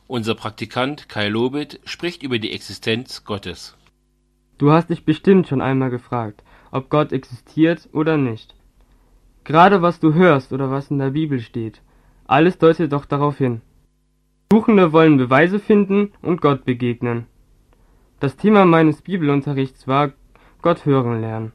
Unser Praktikant Kai Lobit spricht über die Existenz Gottes. Du hast dich bestimmt schon einmal gefragt, ob Gott existiert oder nicht. Gerade was du hörst oder was in der Bibel steht, alles deutet doch darauf hin. Suchende wollen Beweise finden und Gott begegnen. Das Thema meines Bibelunterrichts war Gott hören lernen.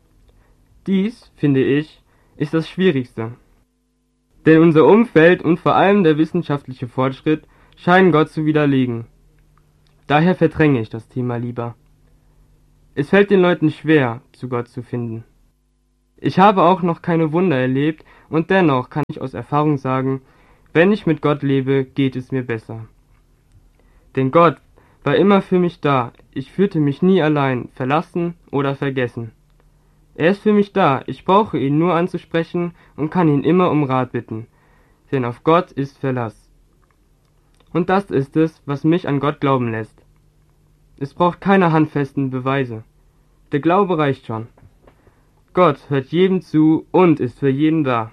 Dies, finde ich, ist das Schwierigste. Denn unser Umfeld und vor allem der wissenschaftliche Fortschritt scheinen Gott zu widerlegen. Daher verdränge ich das Thema lieber. Es fällt den Leuten schwer, zu Gott zu finden. Ich habe auch noch keine Wunder erlebt und dennoch kann ich aus Erfahrung sagen, wenn ich mit Gott lebe, geht es mir besser. Denn Gott war immer für mich da, ich fühlte mich nie allein, verlassen oder vergessen. Er ist für mich da, ich brauche ihn nur anzusprechen und kann ihn immer um Rat bitten, denn auf Gott ist Verlass. Und das ist es, was mich an Gott glauben lässt. Es braucht keine handfesten Beweise. Der Glaube reicht schon. Gott hört jedem zu und ist für jeden da.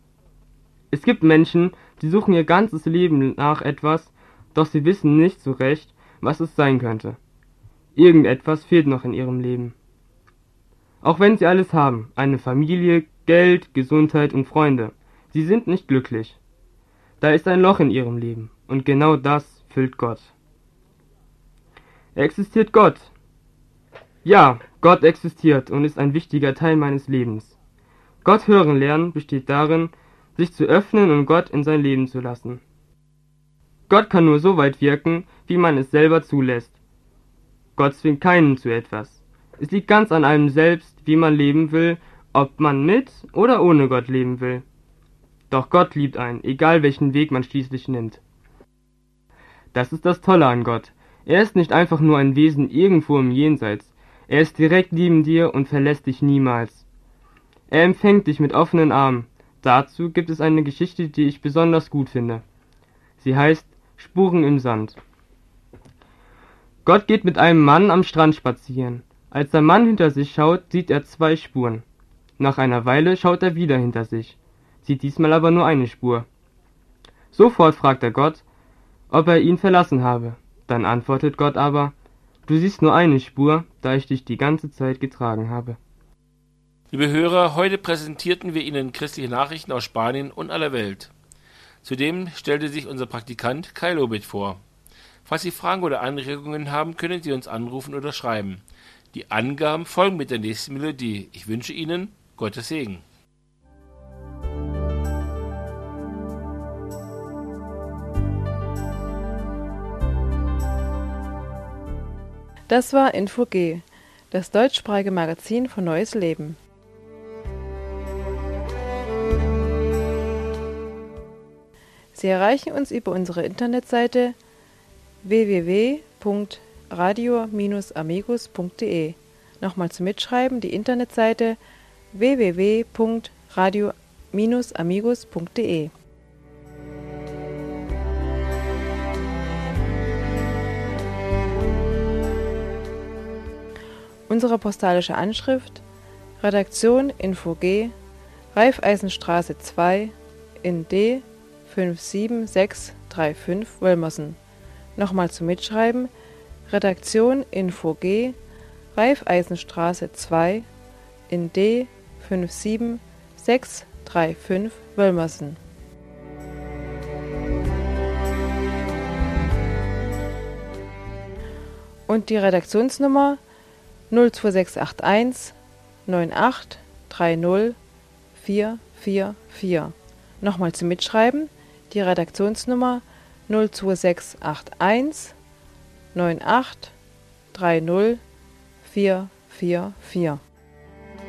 Es gibt Menschen, die suchen ihr ganzes Leben nach etwas, doch sie wissen nicht so recht, was es sein könnte. Irgendetwas fehlt noch in ihrem Leben. Auch wenn sie alles haben, eine Familie, Geld, Gesundheit und Freunde, sie sind nicht glücklich. Da ist ein Loch in ihrem Leben und genau das füllt Gott. Existiert Gott? Ja, Gott existiert und ist ein wichtiger Teil meines Lebens. Gott hören lernen besteht darin, sich zu öffnen und Gott in sein Leben zu lassen. Gott kann nur so weit wirken, wie man es selber zulässt. Gott zwingt keinen zu etwas. Es liegt ganz an einem selbst, wie man leben will, ob man mit oder ohne Gott leben will. Doch Gott liebt einen, egal welchen Weg man schließlich nimmt. Das ist das Tolle an Gott. Er ist nicht einfach nur ein Wesen irgendwo im Jenseits. Er ist direkt neben dir und verlässt dich niemals. Er empfängt dich mit offenen Armen. Dazu gibt es eine Geschichte, die ich besonders gut finde. Sie heißt Spuren im Sand. Gott geht mit einem Mann am Strand spazieren. Als der Mann hinter sich schaut, sieht er 2 Spuren. Nach einer Weile schaut er wieder hinter sich, sieht diesmal aber nur eine Spur. Sofort fragt er Gott, ob er ihn verlassen habe. Dann antwortet Gott aber, du siehst nur eine Spur, da ich dich die ganze Zeit getragen habe. Liebe Hörer, heute präsentierten wir Ihnen christliche Nachrichten aus Spanien und aller Welt. Zudem stellte sich unser Praktikant Kai Lobit vor. Falls Sie Fragen oder Anregungen haben, können Sie uns anrufen oder schreiben. Die Angaben folgen mit der nächsten Melodie. Ich wünsche Ihnen Gottes Segen. Das war Info-G, das deutschsprachige Magazin von Neues Leben. Sie erreichen uns über unsere Internetseite www.radio-amigos.de. Nochmal zum Mitschreiben die Internetseite www.radio-amigos.de. Unsere postalische Anschrift: Redaktion Info-G, Raiffeisenstraße 2 in D 57635 Wölmersen. Nochmal zum Mitschreiben: Redaktion Info-G, Raiffeisenstraße 2 in D 57635 Wölmersen. Und die Redaktionsnummer 02681 9830 444. Nochmal zum Mitschreiben: die Redaktionsnummer 02681 9830 444.